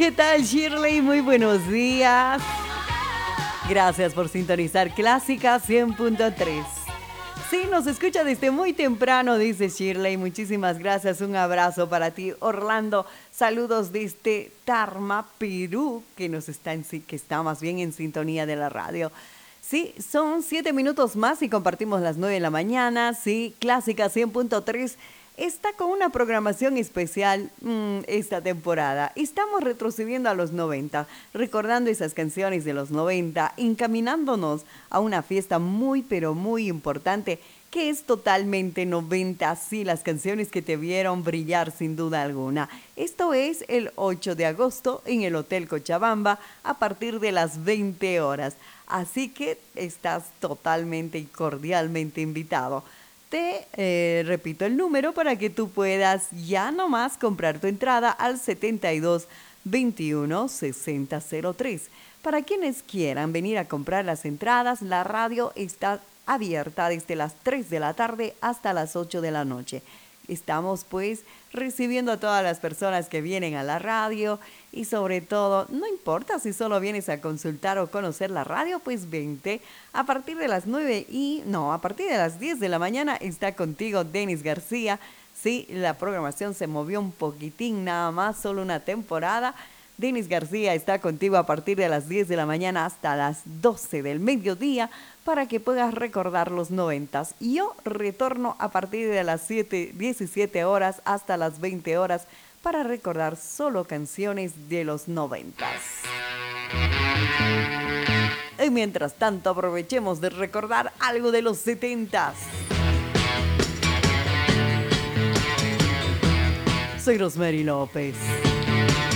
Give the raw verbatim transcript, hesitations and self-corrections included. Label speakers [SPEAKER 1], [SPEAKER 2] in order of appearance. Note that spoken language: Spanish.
[SPEAKER 1] ¿Qué tal, Shirley? Muy buenos días. Gracias por sintonizar Clásica cien punto tres. Sí, nos escucha desde muy temprano, dice Shirley. Muchísimas gracias. Un abrazo para ti, Orlando. Saludos desde Tarma, Perú, que nos está en, que está más bien en sintonía de la radio. Sí, son siete minutos más y compartimos las nueve de la mañana. Sí, Clásica cien punto tres está con una programación especial mmm, esta temporada. Estamos retrocediendo a los noventa, recordando esas canciones de los noventa, encaminándonos a una fiesta muy, pero muy importante, que es totalmente noventa, sí, las canciones que te vieron brillar sin duda alguna. Esto es el ocho de agosto en el Hotel Cochabamba a partir de las veinte horas. Así que estás totalmente y cordialmente invitado. Te eh, repito el número para que tú puedas ya nomás comprar tu entrada al setenta y dos veintiuno sesenta cero tres. Para quienes quieran venir a comprar las entradas, la radio está abierta desde las tres de la tarde hasta las ocho de la noche. Estamos pues recibiendo a todas las personas que vienen a la radio y sobre todo, no importa si solo vienes a consultar o conocer la radio, pues vente. A partir de las nueve y, no, a partir de las diez de la mañana está contigo Denis García. Sí, la programación se movió un poquitín nada más, solo una temporada. Denis García está contigo a partir de las diez de la mañana hasta las doce del mediodía para que puedas recordar los noventas. Y yo retorno a partir de las siete, diecisiete horas hasta las veinte horas para recordar solo canciones de los noventas. Y mientras tanto aprovechemos de recordar algo de los setentas. Soy Rosemary López.